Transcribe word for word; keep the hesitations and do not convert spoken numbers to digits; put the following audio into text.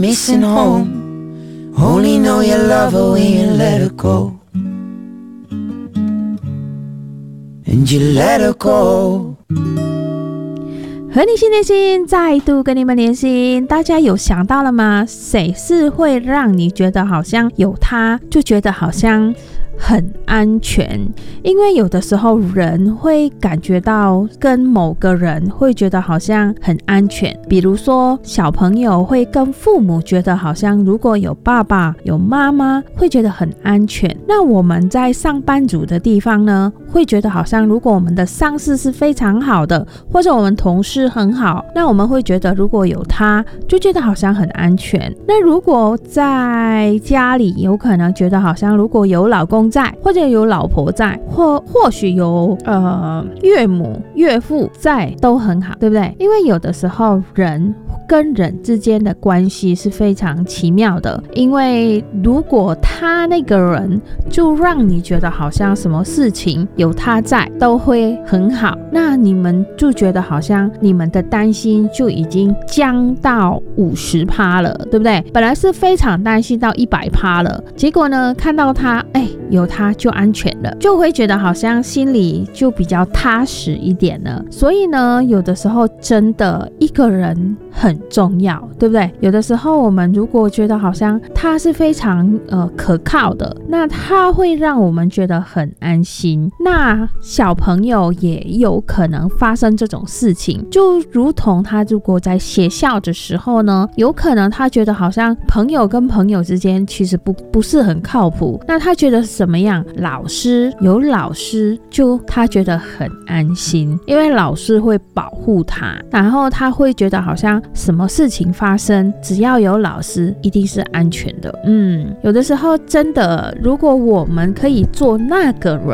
missing home. Only know you love her when you let her go. And you let her go. 和你心连心，再度跟你们连心。大家有想到了吗？谁是会让你觉得好像有他就觉得好像很安全？因为有的时候人会感觉到跟某个人会觉得好像很安全，比如说小朋友会跟父母觉得好像如果有爸爸有妈妈会觉得很安全。那我们在上班族的地方呢，会觉得好像如果我们的上司是非常好的，或者我们同事很好，那我们会觉得如果有他就觉得好像很安全。那如果在家里有可能觉得好像如果有老公在，或者有老婆在，或或许有呃岳母岳父在都很好，对不对？因为有的时候人跟人之间的关系是非常奇妙的，因为如果他那个人就让你觉得好像什么事情有他在都会很好，那你们就觉得好像你们的担心就已经降到 百分之五十 了，对不对？本来是非常担心到 百分之百 了，结果呢看到他哎有他就安全了，就会觉得好像心里就比较踏实一点了。所以呢有的时候真的一个人很重要，对不对？有的时候我们如果觉得好像他是非常呃可靠的，那他会让我们觉得很安心。那小朋友也有可能发生这种事情，就如同他如果在学校的时候呢，有可能他觉得好像朋友跟朋友之间其实不不是很靠谱，那他觉得怎么样？老师有老师就他觉得很安心，因为老师会保护他，然后他会觉得好像什么事情发生只要有老师一定是安全的。嗯，有的时候真的如果我们可以做那个人，